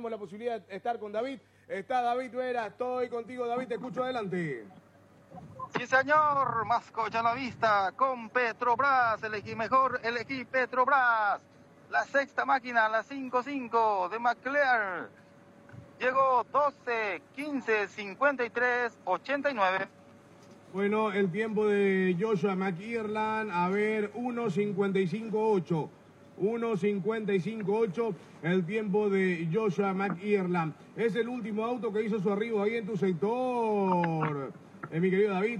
tenemos la posibilidad de estar con David. Está David Vera, estoy contigo, David, te escucho, adelante. Sí, señor, Mascocha a la vista con Petrobras, elegí mejor, elegí Petrobras. La sexta máquina, la 5.5 de McLaren. Llegó 12, 15, 53, 89. Bueno, el tiempo de Joshua McIrland, a ver, 1.55.8. 1.55.8, el tiempo de Joshua McIrland. Es el último auto que hizo su arribo ahí en tu sector, mi querido David.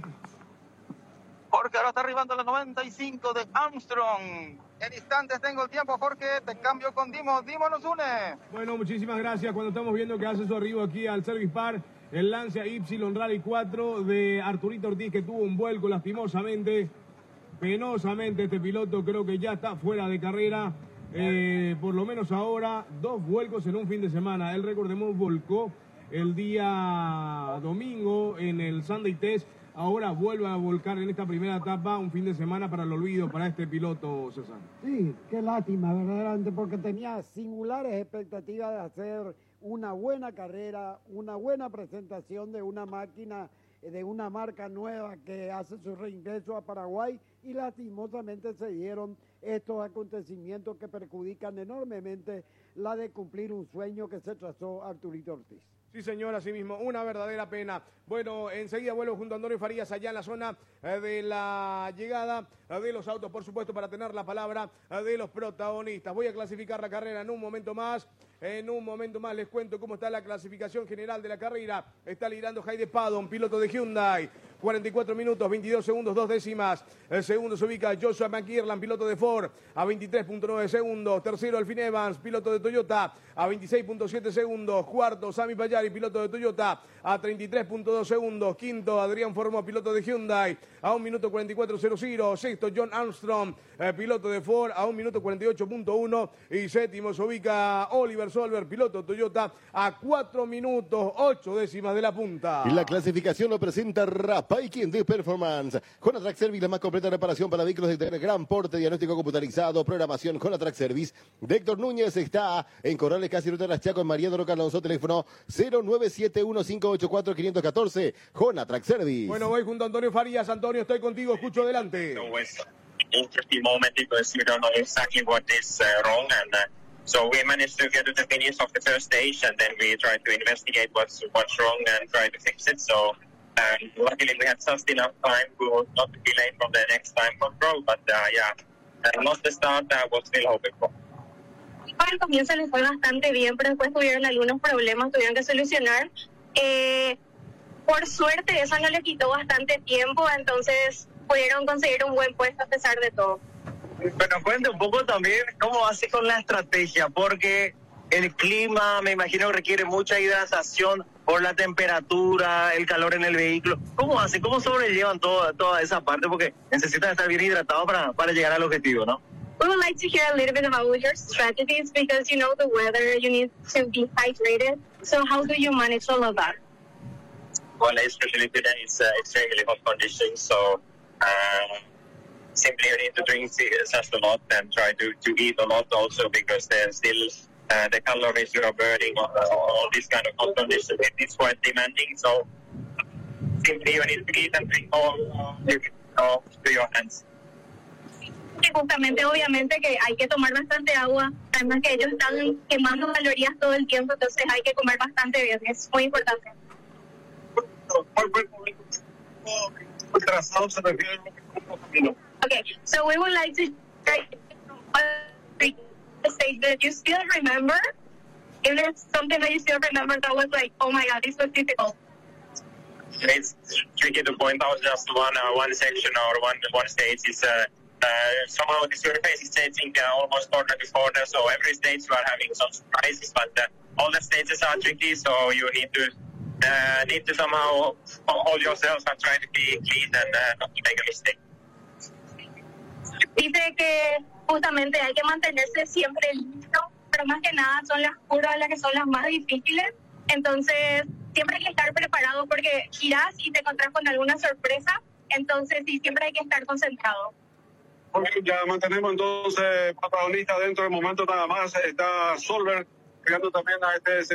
Jorge, ahora está arribando a la 95 de Armstrong. En instantes tengo el tiempo, Jorge, te cambio con Dimo. Dimo nos une. Bueno, muchísimas gracias. Cuando estamos viendo que hace su arribo aquí al Service Park, el Lancia Y Rally 4 de Arturito Ortiz, que tuvo un vuelco lastimosamente. Penosamente este piloto creo que ya está fuera de carrera, por lo menos ahora, 2 vuelcos en un fin de semana. El récord de Moss volcó el día domingo en el Sunday Test, ahora vuelve a volcar en esta primera etapa, un fin de semana para el olvido para este piloto, César. Sí, qué lástima, verdaderamente, porque tenía singulares expectativas de hacer una buena carrera, una buena presentación de una máquina, de una marca nueva que hace su reingreso a Paraguay, y lastimosamente se dieron estos acontecimientos que perjudican enormemente la de cumplir un sueño que se trazó Arturito Ortiz. Sí, señor, así mismo, una verdadera pena. Bueno, enseguida vuelvo junto a Antonio Farías allá en la zona de la llegada de los autos, por supuesto, para tener la palabra de los protagonistas. Voy a clasificar la carrera en un momento más. En un momento más les cuento cómo está la clasificación general de la carrera. Está liderando Heide Paddon, piloto de Hyundai. 44 minutos, 22 segundos, 2 décimas. El segundo se ubica Joshua McIrland, piloto de Ford, a 23.9 segundos. Tercero, Elfin Evans, piloto de Toyota, a 26.7 segundos. Cuarto, Sami Payari, piloto de Toyota, a 33.2 segundos. Quinto, Adrián Formó, piloto de Hyundai, a 1 minuto 44.00. Sexto, John Armstrong, piloto de Ford, a 1 minuto 48.1. Y séptimo se ubica Oliver Solberg, piloto de Toyota, a 4 minutos 8 décimas de la punta. Y la clasificación lo presenta Rapaikin de Performance. Jonatrack Service, la más completa reparación para vehículos de gran porte, diagnóstico computarizado, programación. Jonatrack Service de Héctor Núñez está en Corrales, casi ruta de las Chaco, en Mariano Roca Alonso, teléfono 0971-584-514. Jonatrack Service. Bueno, voy junto a Antonio Farías. Antonio, estoy contigo, escucho adelante. Interesting moment because we don't know exactly what is wrong, and so we managed to get to the finish of the first stage, and then we tried to investigate what's wrong and try to fix it. So luckily we had just enough time to not be late from the next time control, but lost the start, was still hoping for. Al comienzo les fue bastante bien, pero después tuvieron algunos problemas, tuvieron que solucionar. Por suerte eso no les quitó bastante tiempo, entonces pudieron conseguir un buen puesto a pesar de todo. Pero cuente un poco también cómo hace con la estrategia, porque el clima me imagino que requiere mucha hidratación por la temperatura, el calor en el vehículo. ¿Cómo hace? ¿Cómo sobrellevan toda esa parte? Porque necesitan estar bien hidratados para llegar al objetivo, ¿no? We would like to hear a little bit about your strategies because you know the weather, you need to be hydrated. So how do you manage all of that? Well, especially today it's extremely hot conditions, so simply you need to drink just a lot and try to eat a lot also, because there's still the calories you are burning all this kind of hot conditions. It's quite demanding, so simply you need to eat and drink all to your hands. Que justamente, obviamente, que hay que tomar bastante agua, además que ellos están quemando calorías todo el tiempo, entonces hay que comer bastante bien, es muy importante. Okay, so we would like to say that you still remember, if there's something that you still remember that was like, oh my God, this was difficult. It's tricky to point out just one section or one stage. Is somehow the surface is changing almost corner to corner, so every stage you are having some surprises, but all the stages are tricky, so you need to somehow hold yourself and try to be clean and not to make a mistake. Dice que justamente hay que mantenerse siempre listo, pero más que nada son las curvas las que son las más difíciles, entonces siempre hay que estar preparado porque girás y te encontrás con alguna sorpresa, entonces sí, siempre hay que estar concentrado. Ya mantenemos entonces protagonista dentro del momento nada más. Está Solberg llegando también a este